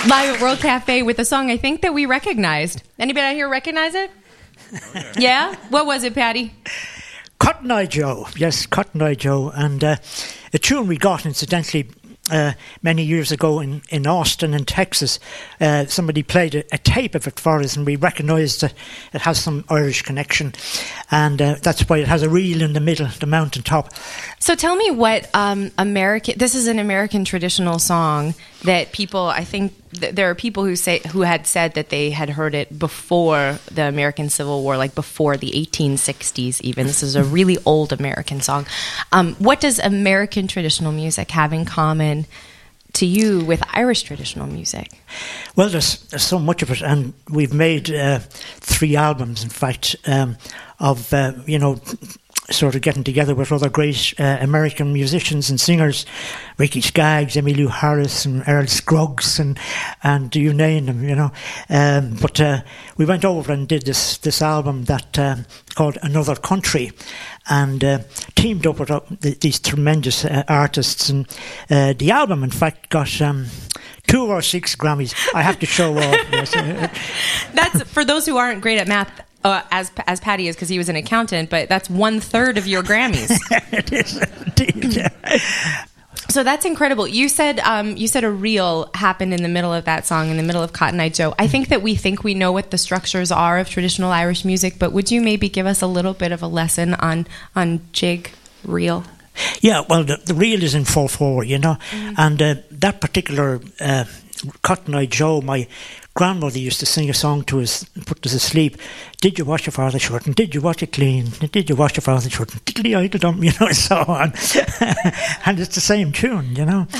Live at World Cafe with a song I think that we recognized. Anybody out here recognize it? Yeah? What was it, Paddy? Cotton Eye Joe. Yes, Cotton Eye Joe. And a tune we got, incidentally, many years ago in Austin, in Texas. Somebody played a tape of it for us, and we recognised that it has some Irish connection. And that's why it has a reel in the middle, the mountaintop. So tell me what this is an American traditional song that people, I think there are people who had said that they had heard it before the American Civil War, like before the 1860s even. This is a really old American song. What does American traditional music have in common to you with Irish traditional music? Well, there's so much of it, and we've made 3 albums, in fact, of, sort of getting together with other great American musicians and singers, Ricky Skaggs, Emmylou Harris, and Earl Scruggs, and you name them, But we went over and did this album that called Another Country, and teamed up with these tremendous artists. And the album, in fact, got 2 or 6 Grammys. I have to show off. Yes. That's for those who aren't great at math. As Paddy is, because he was an accountant, but that's 1/3 of your Grammys. It is indeed. Yeah. So that's incredible. You said a reel happened in the middle of that song, in the middle of Cotton Eye Joe. I think that we know what the structures are of traditional Irish music, but would you maybe give us a little bit of a lesson on jig, reel? Yeah, well, the reel is in 4/4, and that particular Cotton Eye Joe, my grandmother used to sing a song to us, put us asleep. Did you wash your father's shirt? And did you wash it clean? And did you wash your father's shirt? And diddly I did and so on. And it's the same tune,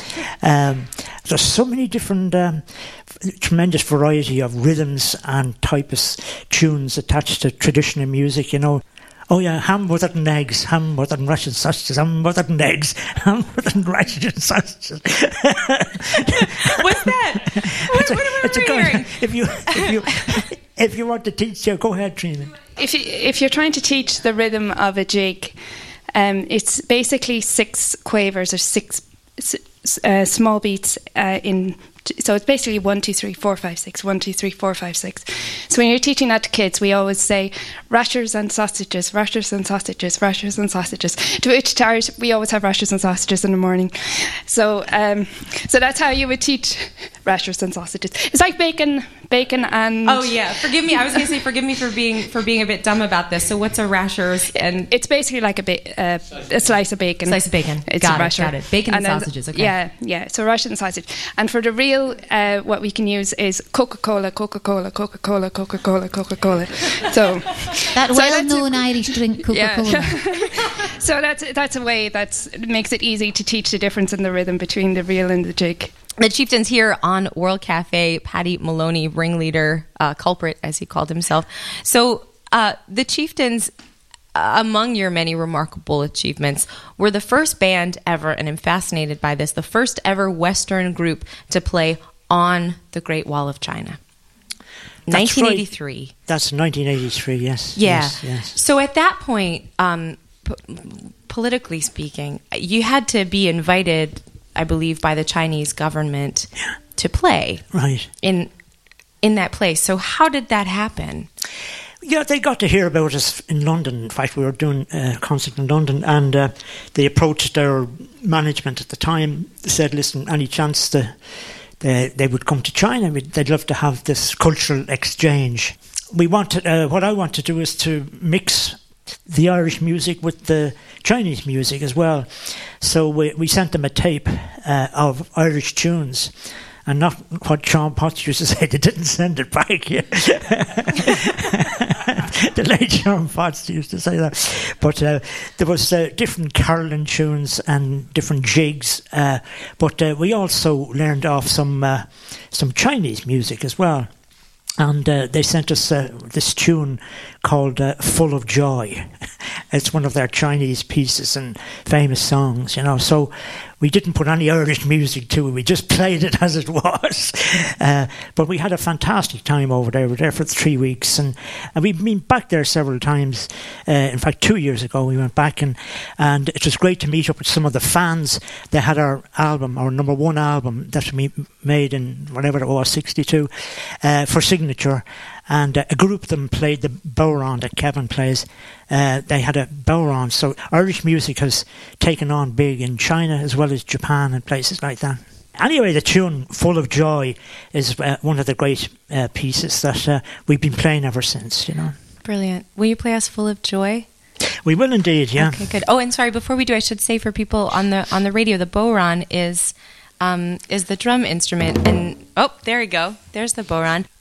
There's so many different, tremendous variety of rhythms and types, tunes attached to traditional music, Oh yeah, ham, butter and eggs, ham, butter and Russian sausages, ham, butter and eggs, ham, butter and Russian sausages. What's that? What are we hearing? If you want to teach, go ahead, Trina. If you're trying to teach the rhythm of a jig, it's basically 6 quavers or 6 small beats in. So it's basically 1, 2, 3, 4, 5, 6. 1, 2, 3, 4, 5, 6. So when you're teaching that to kids, we always say rashers and sausages, rashers and sausages, rashers and sausages. To which we always have rashers and sausages in the morning. So that's how you would teach rashers and sausages. It's like bacon and. Oh yeah, forgive me. I was going to say forgive me for being a bit dumb about this. So what's a rashers? And it's basically like a slice of bacon. Slice of bacon. It's got a rasher. Got it. Bacon and sausages. Okay. Yeah. So rashers and sausage. And for the real, what we can use is Coca-Cola, Coca-Cola, Coca-Cola, Coca-Cola, Coca-Cola. So that well-known Irish drink, Coca-Cola. Yeah. So that's a way that makes it easy to teach the difference in the rhythm between the reel and the jig. The Chieftains here on World Cafe. Paddy Maloney, ringleader, culprit, as he called himself. So the Chieftains, among your many remarkable achievements, were the first band ever, and I'm fascinated by this, the first ever Western group to play on the Great Wall of China. That's 1983. Right. That's 1983, yes. Yeah. Yes. So at that point, politically speaking, you had to be invited, I believe, by the Chinese government to play in that place. So how did that happen? Yeah, they got to hear about us in London. In fact, we were doing a concert in London, and they approached their management at the time. They said, listen, any chance they would come to China? They'd love to have this cultural exchange. We wanted, what I want to do is to mix the Irish music with the Chinese music as well. So we sent them a tape of Irish tunes. And not what Sean Potts used to say, they didn't send it back yet. The late Sean Potts used to say that. But there was different caroling tunes and different jigs. But we also learned off some Chinese music as well. And they sent us this tune called Full of Joy. It's one of their Chinese pieces and famous songs, So we didn't put any Irish music to it. We just played it as it was. But we had a fantastic time over there. We were there for 3 weeks, and we've been back there several times. In fact, 2 years ago we went back, and it was great to meet up with some of the fans. They had our album, our number one album that we made in whatever it was, 62, for Signature. And a group of them played the bodhrán that Kevin plays. They had a bodhrán. So Irish music has taken on big in China as well as Japan and places like that. Anyway, the tune Full of Joy is one of the great pieces that we've been playing ever since, you know. Brilliant. Will you play us Full of Joy? We will indeed, yeah. Okay, good. Oh, and sorry, before we do, I should say for people on the radio, the bodhrán is the drum instrument. And, oh, there you go. There's the bodhrán.